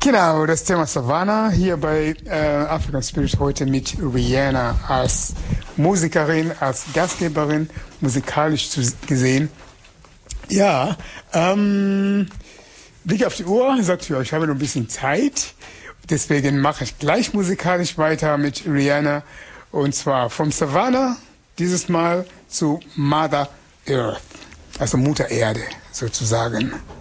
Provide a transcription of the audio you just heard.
Genau, das Thema Savannah hier bei African Spirit heute mit Rihanna als Musikerin, als Gastgeberin, musikalisch gesehen. Ja, Blick auf die Uhr, sagt ja, ich habe noch ein bisschen Zeit. Deswegen mache ich gleich musikalisch weiter mit Rihanna. Und zwar vom Savannah dieses Mal zu Mother Earth, also Mutter Erde sozusagen.